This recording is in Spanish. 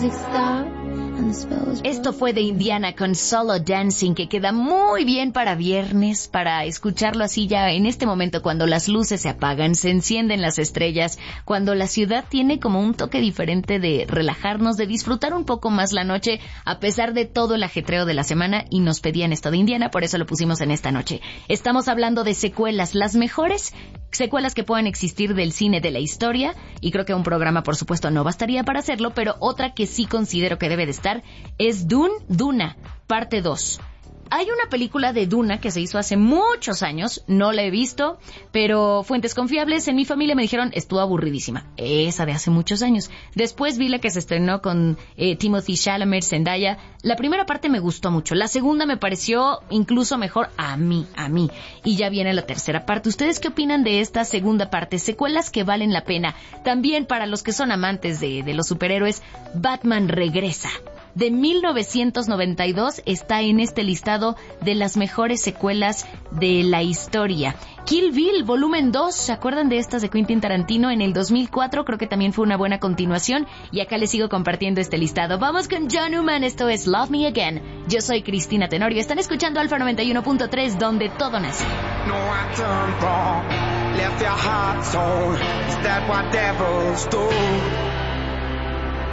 Esto fue de Indiana con Solo Dancing, que queda muy bien para viernes, para escucharlo así ya en este momento cuando las luces se apagan, se encienden las estrellas, cuando la ciudad tiene como un toque diferente de relajarnos, de disfrutar un poco más la noche a pesar de todo el ajetreo de la semana, y nos pedían esto de Indiana, por eso lo pusimos en esta noche. Estamos hablando de secuelas, las mejores secuelas que puedan existir del cine de la historia, y creo que un programa por supuesto no bastaría para hacerlo, pero otra que sí considero que debe de estar es Duna, parte 2. Hay una película de Duna que se hizo hace muchos años, no la he visto, pero fuentes confiables en mi familia me dijeron estuvo aburridísima, esa de hace muchos años. Después vi la que se estrenó con Timothée Chalamet, Zendaya. La primera parte me gustó mucho, la segunda me pareció incluso mejor a mí, y ya viene la tercera parte. ¿Ustedes qué opinan de esta segunda parte? Secuelas que valen la pena. También para los que son amantes de los superhéroes, Batman Regresa, de 1992, está en este listado de las mejores secuelas de la historia. Kill Bill, volumen 2, ¿se acuerdan de estas de Quentin Tarantino? En el 2004, creo que también fue una buena continuación, y acá les sigo compartiendo este listado. Vamos con John Newman, esto es Love Me Again. Yo soy Cristina Tenorio, están escuchando Alfa 91.3, donde todo nace. No, I turned wrong, left your heart torn. Is that what devils do?